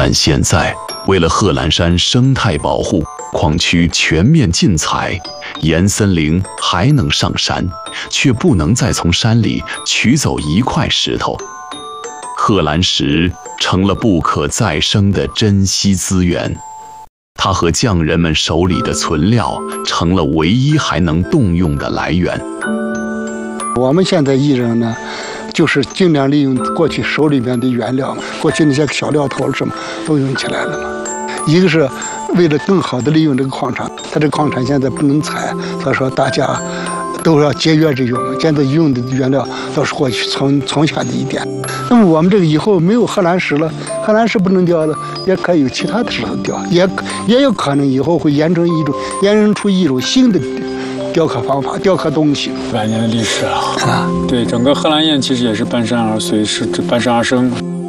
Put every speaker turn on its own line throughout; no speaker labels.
但现在，为了贺兰山生态保护，矿区全面禁采，严森林还能上山，却不能再从山里取走一块石头。贺兰石成了不可再生的珍稀资源，它和匠人们手里的存料成了唯一还能动用的来源。
我们现在艺人呢，就是尽量利用过去手里面的原料，过去那些小料头什么都用起来了嘛。一个是为了更好的利用这个矿产，它这个矿产现在不能采，所以说大家都要节约着用。现在用的原料都是过去从前的一点。那么我们这个以后没有贺兰石了，贺兰石不能雕了，也可以有其他的石头雕，也有可能以后会衍生出一种新的雕刻方法，雕刻东西。
100年的历史啊！对，整个贺兰堰其实也是搬山而随，是搬山而生。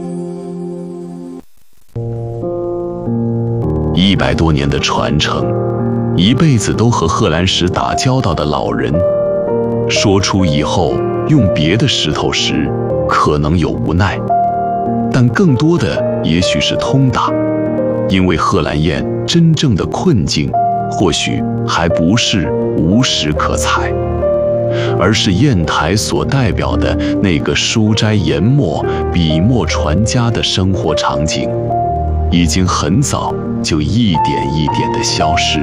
100多年的传承，一辈子都和贺兰石打交道的老人，说出以后用别的石头时，可能有无奈，但更多的也许是通达，因为贺兰堰真正的困境，或许还不是无石可采，而是砚台所代表的那个书斋研墨、笔墨传家的生活场景，已经很早就一点一点的消失。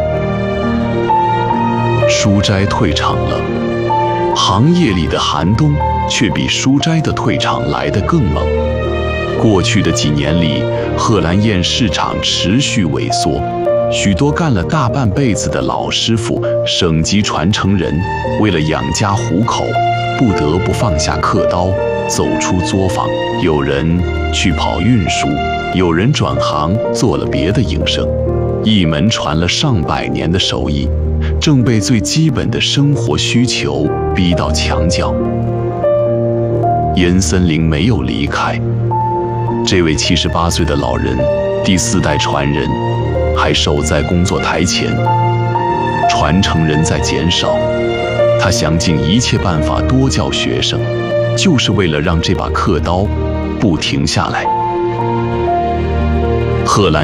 书斋退场了，行业里的寒冬却比书斋的退场来得更猛。过去的几年里，贺兰堰市场持续萎缩，许多干了大半辈子的老师傅、省级传承人，为了养家糊口，不得不放下刻刀，走出作坊。有人去跑运输，有人转行做了别的营生，一门传了上百年的手艺，正被最基本的生活需求逼到墙角。严森林没有离开，这位78岁的老人，第4代传人，还守在工作台前。传承人在减少，他想尽一切办法多教学生，就是为了让这把刻刀不停下来。贺兰